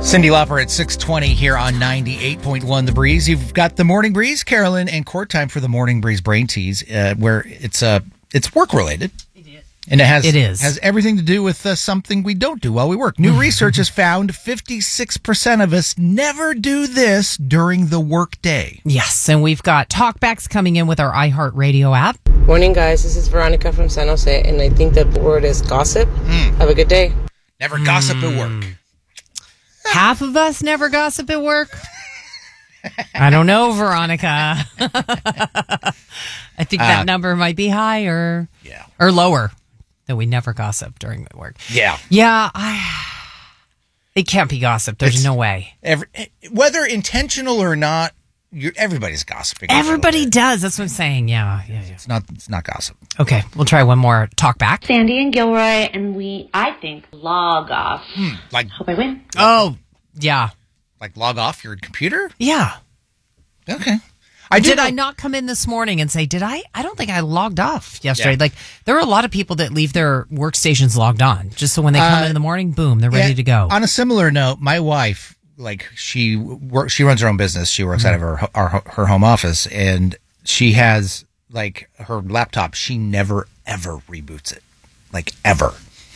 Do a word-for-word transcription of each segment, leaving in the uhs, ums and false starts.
Cyndi Lauper at six twenty here on ninety-eight point one The Breeze. You've got the Morning Breeze, Carolyn, and Court time for the Morning Breeze Brain Tease, uh, where it's uh, it's work related. And it has It is. has everything to do with uh, something we don't do while we work. New research has found fifty-six percent of us never do this during the work day. Yes, and we've got talkbacks coming in with our iHeartRadio app. Morning, guys. This is Veronica from San Jose, and I think the word is gossip. Mm. Have a good day. Never gossip at work. Half of us never gossip at work. I don't know, Veronica. I think that Uh, number might be higher. Yeah. Or lower. That we never gossip during the work. Yeah. Yeah, I, it can't be gossip. There's It's- no way. Every, whether intentional or not, you're, everybody's gossiping. a little Everybody bit. does. That's what I'm saying. Yeah, yeah, yeah. It's not. It's not gossip. Okay, we'll try one more talk back. Sandy and Gilroy, and we, I think, log off. Hmm, like, Hope I win. Oh, yeah. like log off your computer. Yeah. Okay. I Did know- I not come in this morning and say, did I? I don't think I logged off yesterday. Yeah. Like, there are a lot of people that leave their workstations logged on just so when they come Uh, in in the morning, boom, they're ready Yeah, to go. On a similar note, my wife, like she works, she runs her own business. She works out of her, our, her home office, and she has like her laptop. She never ever reboots it, like ever.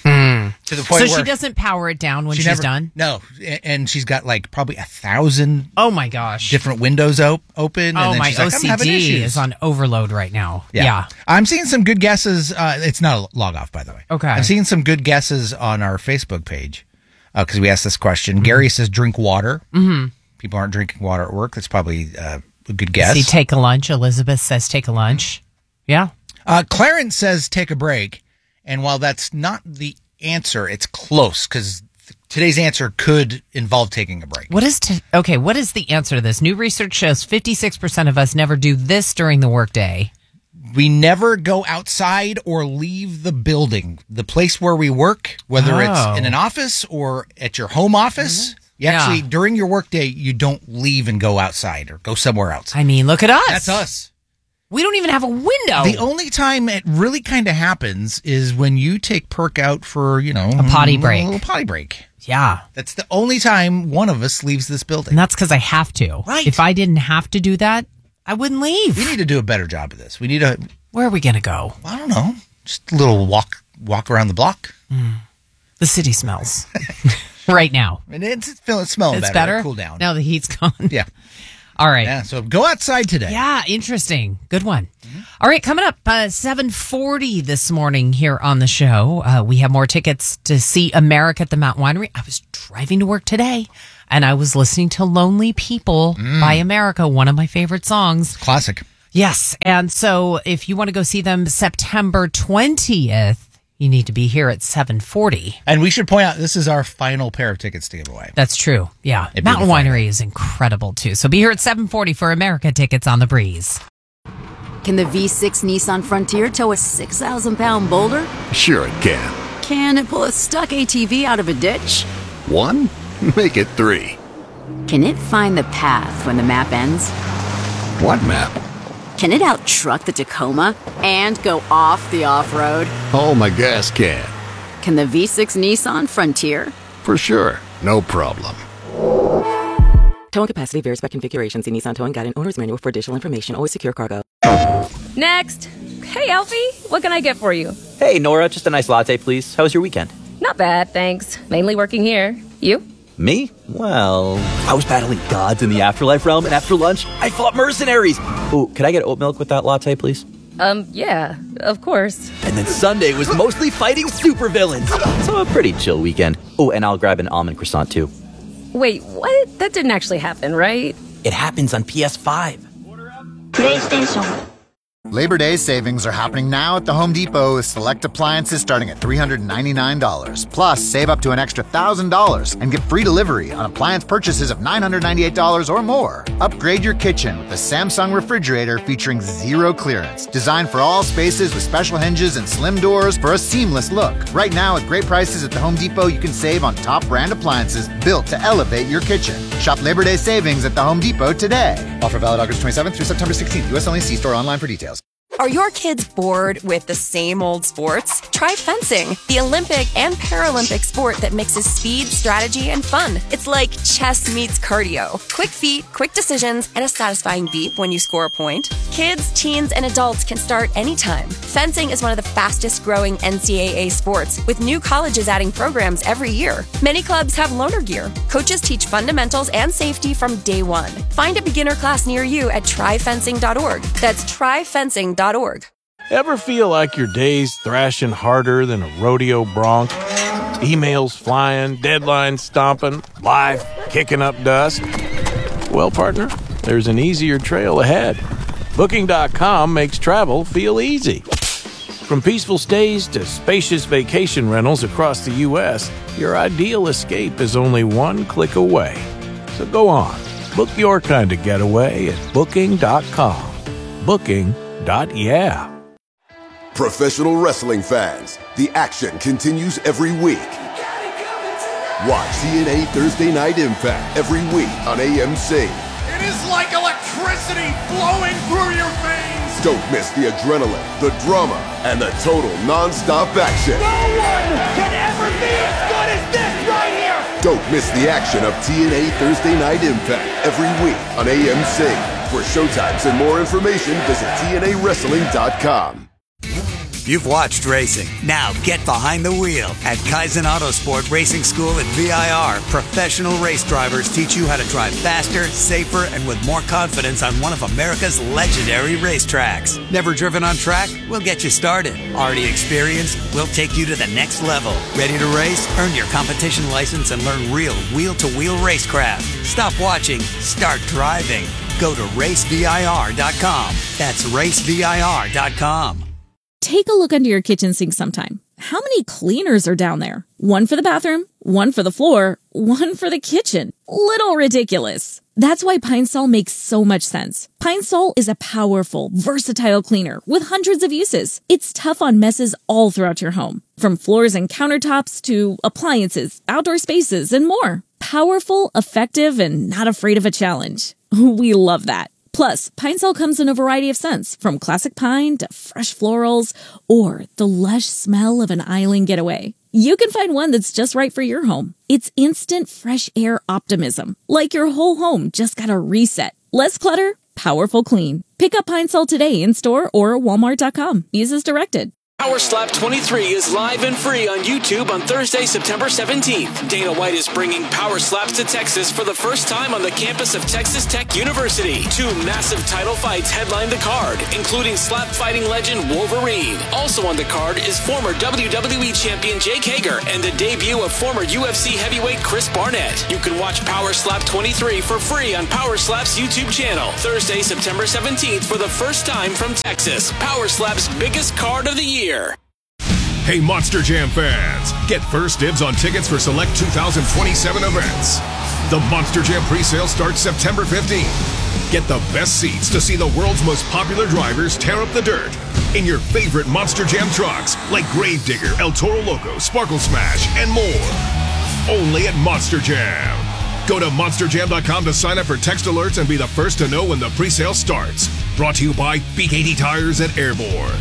To the point So where she doesn't power it down when she she's never- done? No, a- and she's got like probably a thousand Oh, my gosh. different windows op- open. Oh, and then my she's like, I'm having O C D issues. is on overload right now. Yeah. Yeah. I'm seeing some good guesses. Uh, it's not a log off, by the way. Okay. I'm seeing some good guesses on our Facebook page because we asked this question. Mm-hmm. Gary says drink water. Mm-hmm. People aren't drinking water at work. That's probably uh, a good guess. See, take a lunch. Elizabeth says take a lunch. Yeah. Uh, Clarence says take a break. And while that's not the answer, it's close because th- today's answer could involve taking a break. What is to, okay? What is the answer to this? New research shows fifty-six percent of us never do this during the workday. We never go outside or leave the building, the place where we work, whether Oh. it's in an office or at your home office. You Yeah. actually, during your workday, you don't leave and go outside or go somewhere else. I mean, look at us. That's us. We don't even have a window. The only time it really kind of happens is when you take Perk out for, you know, A potty break. A little potty break. yeah. That's the only time one of us leaves this building. And that's because I have to. Right. If I didn't have to do that, I wouldn't leave. We need to do a better job of this. We need a, Where are we going to go? I don't know, just a little walk walk around the block. The city smells right now. And it's, it's smelling It's better. better. Cool down. Now the heat's gone. Yeah. All right. Yeah. So go outside today. Yeah, interesting. Good one. All right, coming up uh, seven forty this morning here on the show. Uh, we have more tickets to see America at the Mountain Winery. I was driving to work today, and I was listening to Lonely People by America, one of my favorite songs. Classic. Yes, and so if you want to go see them September twentieth, you need to be here at seven forty. And we should point out this is our final pair of tickets to give away. That's true. Yeah. It'd be Mountain the final. Winery is incredible, too. So be here at seven forty for America tickets on the Breeze. Can the V six Nissan Frontier tow a six thousand pound boulder? Sure it can. Can it pull a stuck A T V out of a ditch? One? Make it three. Can it find the path when the map ends? What map? Can it out-truck the Tacoma and go off the off-road? Oh, my gas can. Can the V six Nissan Frontier? For sure. No problem. Towing capacity varies by configuration. See Nissan Towing Guide and Owner's Manual for additional information. Always secure cargo. Next. Hey, Alfie. What can I get for you? Hey, Nora, just a nice latte, please. How was your weekend? Not bad, thanks. Mainly working here. You? Me? Well, I was battling gods in the afterlife realm, and after lunch, I fought mercenaries. Ooh, could I get oat milk with that latte, please? Um, yeah, of course. And then Sunday was mostly fighting supervillains. So a pretty chill weekend. Oh, and I'll grab an almond croissant, too. Wait, what? That didn't actually happen, right? It happens on P S five. PlayStation. Labor Day savings are happening now at the Home Depot with select appliances starting at three hundred ninety-nine dollars. Plus, save up to an extra one thousand dollars and get free delivery on appliance purchases of nine hundred ninety-eight dollars or more. Upgrade your kitchen with the Samsung refrigerator featuring zero clearance. Designed for all spaces with special hinges and slim doors for a seamless look. Right now, at great prices at the Home Depot, you can save on top brand appliances built to elevate your kitchen. Shop Labor Day savings at the Home Depot today. Offer valid August twenty-seventh through September sixteenth. U S only. See store online for details. Are your kids bored with the same old sports? Try fencing, the Olympic and Paralympic sport that mixes speed, strategy, and fun. It's like chess meets cardio. Quick feet, quick decisions, and a satisfying beep when you score a point. Kids, teens, and adults can start anytime. Fencing is one of the fastest growing N C double A sports, with new colleges adding programs every year. Many clubs have loaner gear. Coaches teach fundamentals and safety from day one. Find a beginner class near you at try fencing dot org. That's try fencing dot org. Ever feel like your day's thrashing harder than a rodeo bronc? Emails flying, deadlines stomping, life kicking up dust? Well, partner, there's an easier trail ahead. Booking dot com makes travel feel easy. From peaceful stays to spacious vacation rentals across the U S, your ideal escape is only one click away. So go on, book your kind of getaway at Booking dot com. Booking. Dot yeah. Professional wrestling fans, the action continues every week. Watch T N A Thursday Night Impact every week on A M C. It is like electricity flowing through your veins. Don't miss the adrenaline, the drama, and the total non-stop action. No one can ever be as good as this right here. Don't miss the action of T N A Thursday Night Impact every week on A M C. For showtimes and more information, visit T N A wrestling dot com. You've watched racing. Now get behind the wheel. At Kaizen Autosport Racing School at V I R, professional race drivers teach you how to drive faster, safer, and with more confidence on one of America's legendary racetracks. Never driven on track? We'll get you started. Already experienced? We'll take you to the next level. Ready to race? Earn your competition license and learn real wheel-to-wheel racecraft. Stop watching. Start driving. Go to race V I R dot com. That's race V I R dot com. Take a look under your kitchen sink sometime. How many cleaners are down there? One for the bathroom, one for the floor, one for the kitchen. Little ridiculous. That's why Pine Sol makes so much sense. Pine Sol is a powerful, versatile cleaner with hundreds of uses. It's tough on messes all throughout your home, from floors and countertops to appliances, outdoor spaces, and more. Powerful, effective, and not afraid of a challenge. We love that. Plus, Pine Sol comes in a variety of scents, from classic pine to fresh florals, or the lush smell of an island getaway. You can find one that's just right for your home. It's instant fresh air optimism, like your whole home just got a reset. Less clutter, powerful clean. Pick up Pine Sol today in store or walmart dot com. Use as directed. Power Slap twenty-three is live and free on YouTube on Thursday, September seventeenth. Dana White is bringing Power Slaps to Texas for the first time on the campus of Texas Tech University. Two massive title fights headline the card, including slap fighting legend Wolverine. Also on the card is former W W E champion Jake Hager and the debut of former U F C heavyweight Chris Barnett. You can watch Power Slap twenty-three for free on Power Slap's YouTube channel. Thursday, September seventeenth for the first time from Texas. Power Slap's biggest card of the year. Hey, Monster Jam fans, get first dibs on tickets for select two thousand twenty-seven events. The Monster Jam presale starts September fifteenth. Get the best seats to see the world's most popular drivers tear up the dirt in your favorite Monster Jam trucks like Gravedigger, El Toro Loco, Sparkle Smash, and more. Only at Monster Jam. Go to monster jam dot com to sign up for text alerts and be the first to know when the presale starts. Brought to you by B K T Tires at Airborne.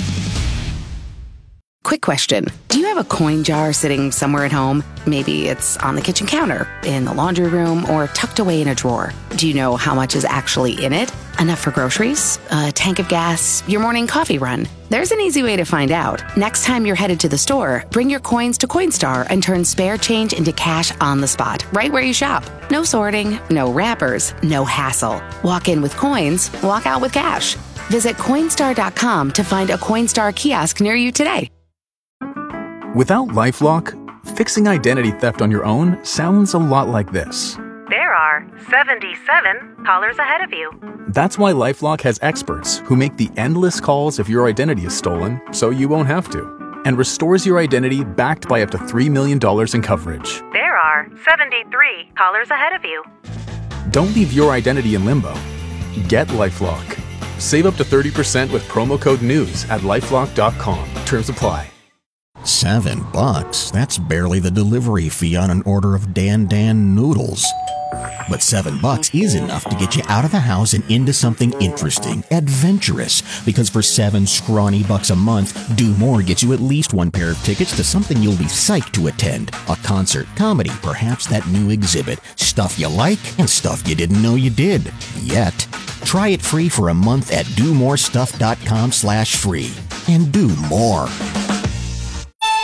Quick question. Do you have a coin jar sitting somewhere at home? Maybe it's on the kitchen counter, in the laundry room, or tucked away in a drawer. Do you know how much is actually in it? Enough for groceries? A tank of gas? Your morning coffee run? There's an easy way to find out. Next time you're headed to the store, bring your coins to Coinstar and turn spare change into cash on the spot, right where you shop. No sorting, no wrappers, no hassle. Walk in with coins, walk out with cash. Visit Coinstar dot com to find a Coinstar kiosk near you today. Without LifeLock, fixing identity theft on your own sounds a lot like this. There are seventy-seven callers ahead of you. That's why LifeLock has experts who make the endless calls if your identity is stolen, so you won't have to, and restores your identity backed by up to three million dollars in coverage. There are seventy-three callers ahead of you. Don't leave your identity in limbo. Get LifeLock. Save up to thirty percent with promo code NEWS at lifelock dot com. Terms apply. Seven bucks? That's barely the delivery fee on an order of Dan Dan noodles. But seven bucks is enough to get you out of the house and into something interesting, adventurous. Because for seven scrawny bucks a month, Do More gets you at least one pair of tickets to something you'll be psyched to attend. A concert, comedy, perhaps that new exhibit. Stuff you like and stuff you didn't know you did. Yet. Try it free for a month at do more stuff dot com slash free. And do more.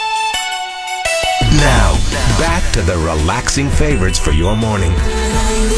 Now, back to the relaxing favorites for your morning.